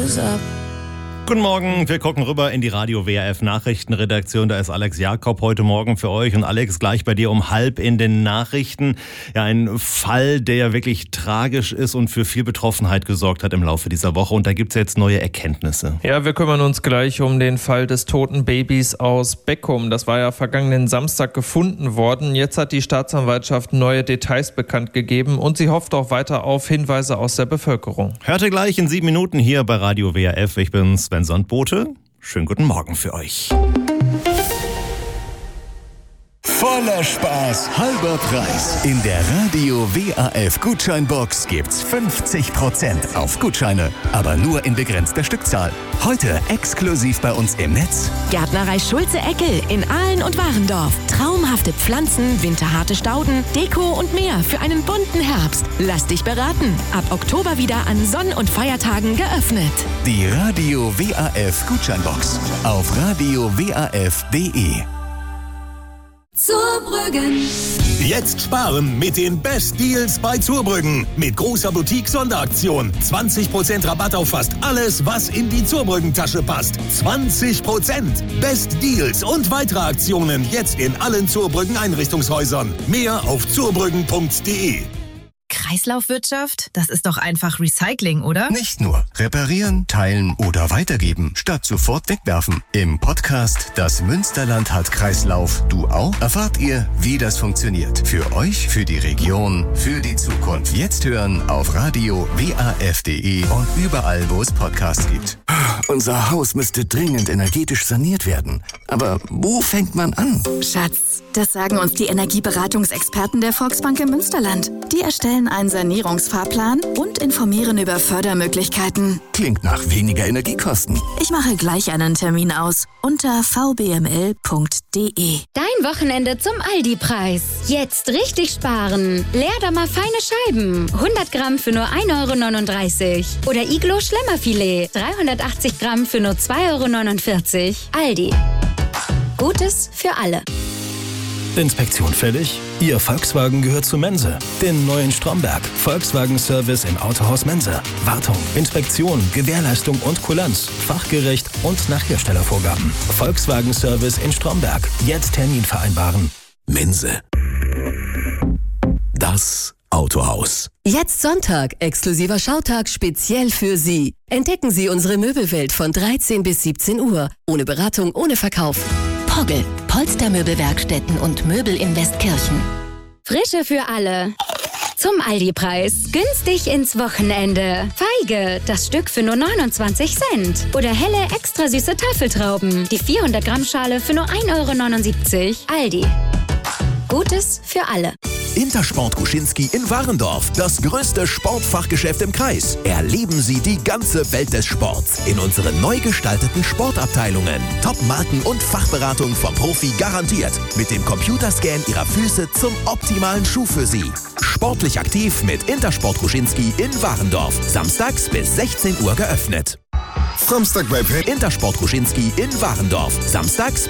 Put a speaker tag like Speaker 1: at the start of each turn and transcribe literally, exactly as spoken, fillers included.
Speaker 1: was up.
Speaker 2: Guten Morgen, wir gucken rüber in die Radio W R F Nachrichtenredaktion. Da ist Alex Jakob heute Morgen für euch. Und Alex, gleich bei dir um halb in den Nachrichten. Ja, ein Fall, der wirklich tragisch ist und für viel Betroffenheit gesorgt hat im Laufe dieser Woche. Und da gibt es jetzt neue Erkenntnisse.
Speaker 3: Ja, wir kümmern uns gleich um den Fall des toten Babys aus Beckum. Das war ja vergangenen Samstag gefunden worden. Jetzt hat die Staatsanwaltschaft neue Details bekannt gegeben und sie hofft auch weiter auf Hinweise aus der Bevölkerung.
Speaker 2: Hört ihr gleich in sieben Minuten hier bei Radio W R F. Ich bin Sven Sandbote. Schönen guten Morgen für euch.
Speaker 4: Voller Spaß, halber Preis. In der Radio W A F Gutscheinbox gibt's fünfzig Prozent auf Gutscheine, aber nur in begrenzter Stückzahl. Heute exklusiv bei uns im Netz.
Speaker 5: Gärtnerei Schulze-Eckel in Ahlen und Warendorf. Traumhafte Pflanzen, winterharte Stauden, Deko und mehr für einen bunten Herbst. Lass dich beraten. Ab Oktober wieder an Sonn- und Feiertagen geöffnet.
Speaker 4: Die Radio W A F Gutscheinbox auf radio w a f punkt d e.
Speaker 6: Zurbrüggen.
Speaker 7: Jetzt sparen mit den Best Deals bei Zurbrüggen. Mit großer Boutique-Sonderaktion. zwanzig Prozent Rabatt auf fast alles, was in die Zurbrüggen-Tasche passt. zwanzig Prozent. Best Deals und weitere Aktionen jetzt in allen Zurbrüggen-Einrichtungshäusern. Mehr auf zurbrüggen punkt d e.
Speaker 8: Kreislaufwirtschaft? Das ist doch einfach Recycling, oder?
Speaker 4: Nicht nur. Reparieren, teilen oder weitergeben, statt sofort wegwerfen. Im Podcast Das Münsterland hat Kreislauf. Du auch? Erfahrt ihr, wie das funktioniert. Für euch, für die Region, für die Zukunft. Jetzt hören auf radio w a f punkt d e und überall, wo es Podcasts gibt. Unser Haus müsste dringend energetisch saniert werden. Aber wo fängt man an?
Speaker 9: Schatz, das sagen uns die Energieberatungsexperten der Volksbank im Münsterland. Die erstellen einen Sanierungsfahrplan und informieren über Fördermöglichkeiten.
Speaker 4: Klingt nach weniger Energiekosten.
Speaker 9: Ich mache gleich einen Termin aus unter v b m l punkt d e.
Speaker 6: Dein Wochenende zum Aldi-Preis. Jetzt richtig sparen. Leerdammer feine Scheiben. hundert Gramm für nur ein Euro neununddreißig. Oder Iglo Schlemmerfilet. dreihundertachtzig Gramm für nur zwei Euro neunundvierzig. Aldi. Gutes für alle.
Speaker 10: Inspektion fällig? Ihr Volkswagen gehört zu Mense, den neuen Stromberg. Volkswagen-Service im Autohaus Mense. Wartung, Inspektion, Gewährleistung und Kulanz. Fachgerecht und nach Herstellervorgaben. Volkswagen-Service in Stromberg. Jetzt Termin vereinbaren.
Speaker 4: Mense. Das Autohaus.
Speaker 5: Jetzt Sonntag, exklusiver Schautag speziell für Sie. Entdecken Sie unsere Möbelwelt von dreizehn bis siebzehn Uhr. Ohne Beratung, ohne Verkauf.
Speaker 11: Pogge, Polstermöbelwerkstätten und Möbel in Westkirchen.
Speaker 6: Frische für alle. Zum Aldi-Preis. Günstig ins Wochenende. Feige, das Stück für nur neunundzwanzig Cent. Oder helle, extra süße Tafeltrauben. Die vierhundert Gramm Schale für nur ein Euro neunundsiebzig. Aldi. Gutes für alle.
Speaker 12: Intersport Kuschinski in Warendorf, das größte Sportfachgeschäft im Kreis. Erleben Sie die ganze Welt des Sports in unseren neu gestalteten Sportabteilungen. Top-Marken und Fachberatung vom Profi garantiert. Mit dem Computerscan Ihrer Füße zum optimalen Schuh für Sie. Sportlich aktiv mit Intersport Kuschinski in Warendorf. Samstags bis sechzehn Uhr geöffnet.
Speaker 13: Samstag bei Penny.
Speaker 12: Intersport Kuschinski in Warendorf. Samstags